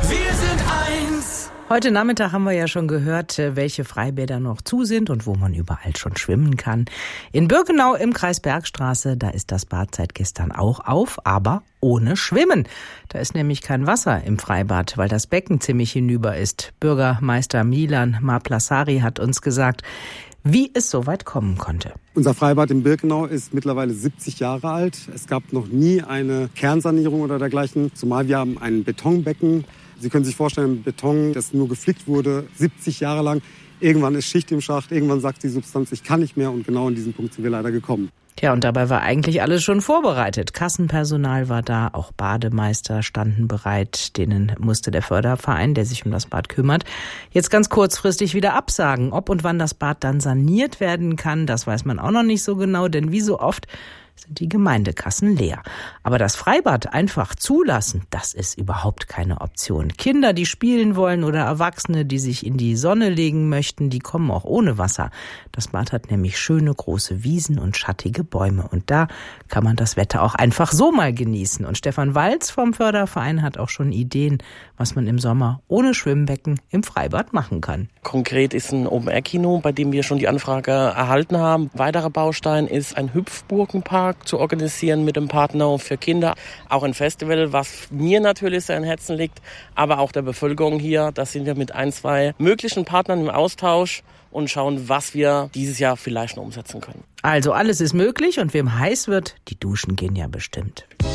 Wir sind eins. Heute Nachmittag haben wir ja schon gehört, welche Freibäder noch zu sind und wo man überall schon schwimmen kann. In Birkenau im Kreis Bergstraße, da ist das Bad seit gestern auch auf, aber ohne Schwimmen. Da ist nämlich kein Wasser im Freibad, weil das Becken ziemlich hinüber ist. Bürgermeister Milan Maplasari hat uns gesagt, wie es so weit kommen konnte. Unser Freibad in Birkenau ist mittlerweile 70 Jahre alt. Es gab noch nie eine Kernsanierung oder dergleichen, zumal wir haben ein Betonbecken. Sie können sich vorstellen, Beton, das nur geflickt wurde, 70 Jahre lang. Irgendwann ist Schicht im Schacht, irgendwann sagt die Substanz, ich kann nicht mehr, und genau an diesen Punkt sind wir leider gekommen. Tja, und dabei war eigentlich alles schon vorbereitet. Kassenpersonal war da, auch Bademeister standen bereit. Denen musste der Förderverein, der sich um das Bad kümmert, jetzt ganz kurzfristig wieder absagen. Ob und wann das Bad dann saniert werden kann, das weiß man auch noch nicht so genau, denn wie so oft sind die Gemeindekassen leer. Aber das Freibad einfach zulassen, das ist überhaupt keine Option. Kinder, die spielen wollen, oder Erwachsene, die sich in die Sonne legen möchten, die kommen auch ohne Wasser. Das Bad hat nämlich schöne große Wiesen und schattige Bäume. Und da kann man das Wetter auch einfach so mal genießen. Und Stefan Walz vom Förderverein hat auch schon Ideen, was man im Sommer ohne Schwimmbecken im Freibad machen kann. Konkret ist ein Open-Air-Kino, bei dem wir schon die Anfrage erhalten haben. Weiterer Baustein ist ein Hüpfburgenpark zu organisieren mit dem Partner für Kinder. Auch ein Festival, was mir natürlich sehr am Herzen liegt, aber auch der Bevölkerung hier. Da sind wir mit 1-2 möglichen Partnern im Austausch und schauen, was wir dieses Jahr vielleicht noch umsetzen können. Also alles ist möglich, und wem heiß wird, die Duschen gehen ja bestimmt.